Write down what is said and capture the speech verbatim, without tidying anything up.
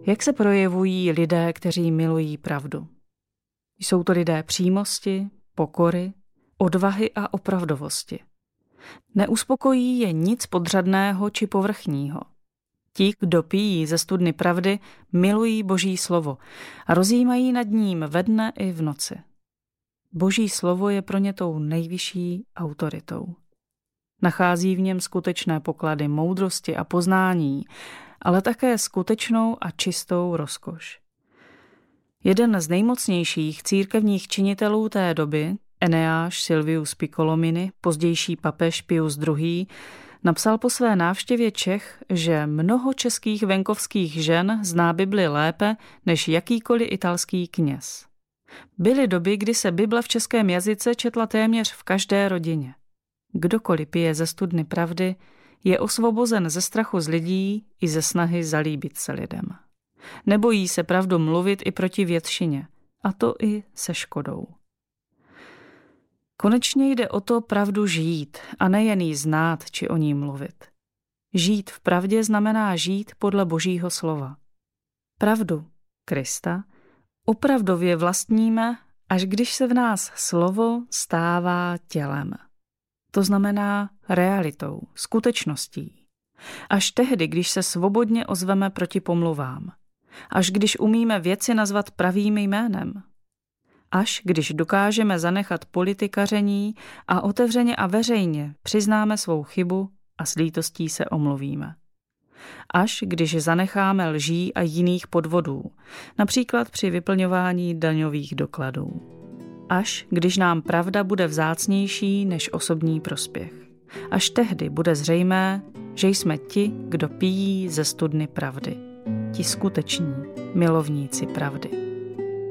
Jak se projevují lidé, kteří milují pravdu? Jsou to lidé přímosti, pokory, odvahy a opravdovosti. Neuspokojí je nic podřadného či povrchního. Ti, kdo pijí ze studny pravdy, milují Boží slovo a rozjímají nad ním ve dne i v noci. Boží slovo je pro ně tou nejvyšší autoritou. Nachází v něm skutečné poklady moudrosti a poznání, ale také skutečnou a čistou rozkoš. Jeden z nejmocnějších církevních činitelů té doby, Eneáš Silvius Piccolomini, pozdější papež Pius druhý., napsal po své návštěvě Čech, že mnoho českých venkovských žen zná Bibli lépe než jakýkoliv italský kněz. Byly doby, kdy se Bible v českém jazyce četla téměř v každé rodině. Kdokoliv pije ze studny pravdy, je osvobozen ze strachu z lidí i ze snahy zalíbit se lidem. Nebojí se pravdu mluvit i proti většině, a to i se škodou. Konečně jde o to pravdu žít a nejen jí znát či o ní mluvit. Žít v pravdě znamená žít podle Božího slova. Pravdu, Krista, opravdově vlastníme, až když se v nás slovo stává tělem. To znamená realitou, skutečností. Až tehdy, když se svobodně ozveme proti pomluvám. Až když umíme věci nazvat pravým jménem. Až když dokážeme zanechat politikaření a otevřeně a veřejně přiznáme svou chybu a s lítostí se omluvíme. Až když zanecháme lží a jiných podvodů, například při vyplňování daňových dokladů. Až když nám pravda bude vzácnější než osobní prospěch. Až tehdy bude zřejmé, že jsme ti, kdo pijí ze studny pravdy. Ti skuteční milovníci pravdy.